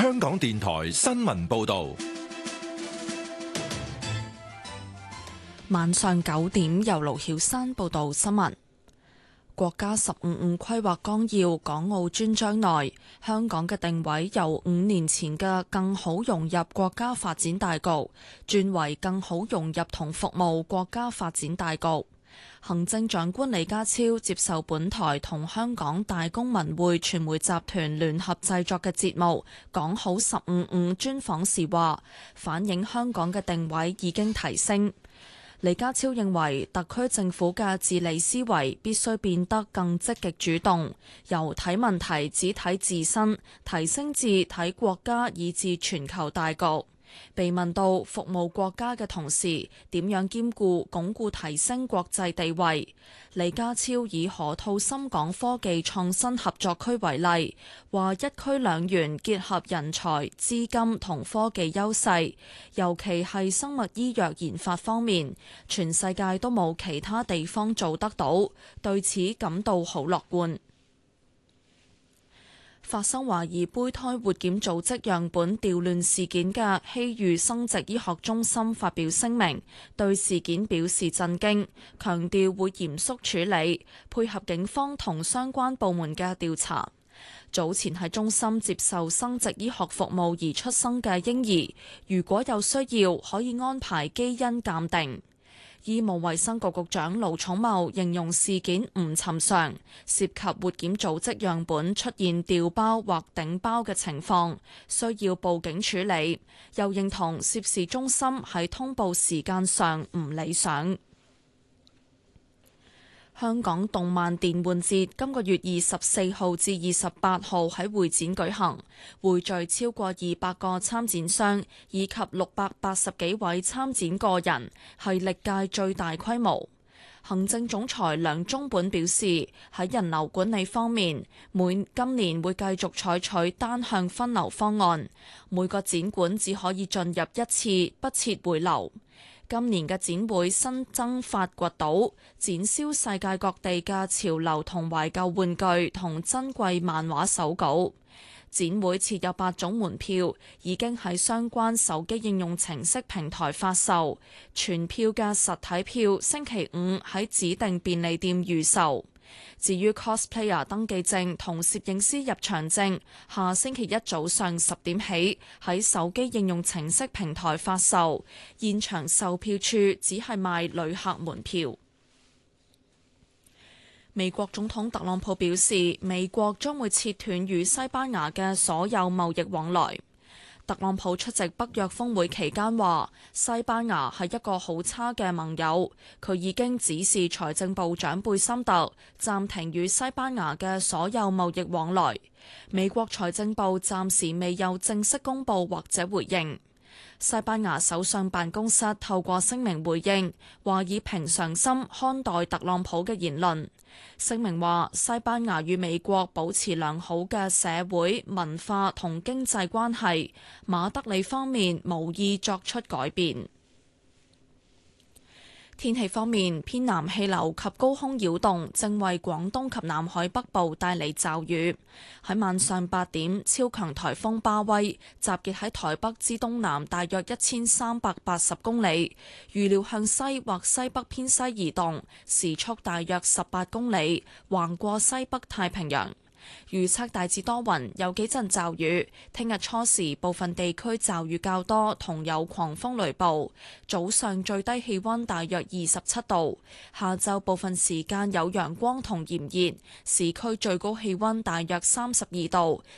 香港電台新聞報道。 晚上9點，由盧曉珊報道新聞。國家15規劃綱要港澳專章內，香港嘅定位由5年前嘅更好融入國家發展大局，轉為更好融入同服務國家發展大局。行政長官李家超接受本台同香港大公文匯傳媒集團聯合製作嘅節目《講好15專訪時話，反映香港嘅定位已經提升。李家超認為特區政府嘅治理思維必須變得更積極主動，由睇問題只睇自身，提升至睇國家以至全球大局。被問到服務國家嘅同時點樣兼顧鞏固提升國際地位，李家超以河套深港科技創新合作區為例，話一區兩園結合人才、資金同科技優勢，尤其係生物醫藥研發方面，全世界都冇其他地方做得到，對此感到好樂觀。發生懷疑胚胎活檢組織樣本調亂事件嘅希裕生殖醫學中心發表聲明，對事件表示震驚，強調會嚴肅處理，配合警方同相關部門嘅調查。早前喺中心接受生殖醫學服務而出生嘅嬰兒，如果有需要，可以安排基因鑑定。醫務衛生局局長盧寵茂形容事件唔尋常，涉及活檢組織樣本出現調包或頂包嘅情況，需要報警處理。又認同涉事中心喺通報時間上唔理想。香港動漫電玩節今個月24號至28號喺會展舉行，匯聚超過200個參展商以及680幾位參展個人，係歷屆最大規模。行政總裁梁中本表示，喺人流管理方面，今年會繼續採取單向分流方案，每個展館只可以進入一次，不設回流。今年嘅展會新增發掘島，展銷世界各地嘅潮流同懷舊玩具同珍貴漫畫手稿。展會設有8種門票，已經喺相關手機應用程式平台發售，全票嘅實體票星期5喺指定便利店預售。至於 cosplayer 登記證同攝影師入場證，下星期一早上10點起喺手機應用程式平台發售，現場售票處只係賣旅客門票。美國總統特朗普表示，美國將會切斷與西班牙嘅所有貿易往來。特朗普出席北約峰會期間話，西班牙係一個好差嘅盟友，佢已經指示財政部長貝森特暫停與西班牙嘅所有貿易往來。美國財政部暫時未有正式公佈或者回應。西班牙首相辦公室透過聲明回應，話以平常心看待特朗普嘅言論。聲明話，西班牙與美國保持良好嘅社會、文化同經濟關係，馬德里方面無意作出改變。天氣方面，偏南氣流及高空擾動正為廣東及南海北部帶嚟驟雨。喺晚上8點，超強颱風巴威集結喺台北之東南大約1380公里，預料向西或西北偏西移動，時速大約18公里，橫過西北太平洋。預測大致多雲，有幾陣驟雨。聽日初時部分地區驟雨較多，同有狂風雷暴。早上最低氣溫大約27度，下晝部分時間有陽光同炎熱，市區最高氣溫大約32度，